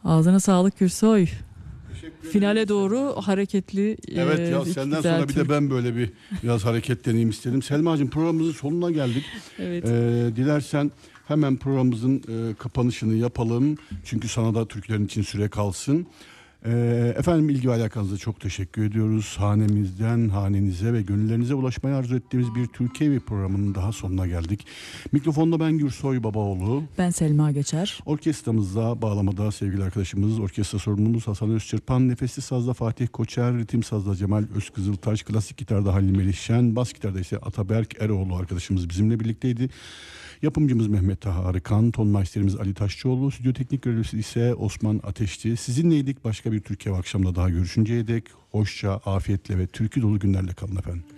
Ağzına sağlık Gürsoy. Finale Finale doğru hareketli. Evet ya, senden sonra bir de ben böyle biraz hareketleneyim istedim. Selma'cığım, programımızın sonuna geldik. Evet. Dilersen hemen programımızın kapanışını yapalım. Çünkü sana da Türklerin için süre kalsın. Efendim, ilgi ve alakanıza çok teşekkür ediyoruz. Hanemizden hanenize ve gönüllerinize ulaşmayı arzu ettiğimiz bir Türkiye Evi programının daha sonuna geldik. Mikrofonda ben Gürsoy Babaoğlu. Ben Selma Geçer. Orkestramızda bağlamada sevgili arkadaşımız, orkestra sorumlumuz Hasan Özçırpan, nefesli sazda Fatih Koçer, ritim sazda Cemal Özkızıltaş, klasik gitarda Halil Melihşen, bas gitarda ise Ataberk Eroğlu arkadaşımız bizimle birlikteydi. Yapımcımız Mehmet Taha Arıkan, ton maisterimiz Ali Taşçıoğlu, stüdyo teknik görevlisi ise Osman Ateşçi. Sizinleydik, başka bir Türkiye akşamda daha görüşünceye dek hoşça, afiyetle ve türkü dolu günlerle kalın efendim.